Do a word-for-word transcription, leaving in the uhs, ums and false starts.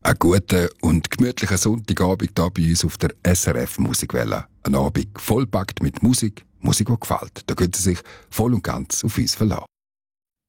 Einen guten und gemütlichen Sonntagabend hier bei uns auf der S R F Musikwelle. Ein Abend vollpackt mit Musik, Musik, die gefällt. Da können Sie sich voll und ganz auf uns verlassen.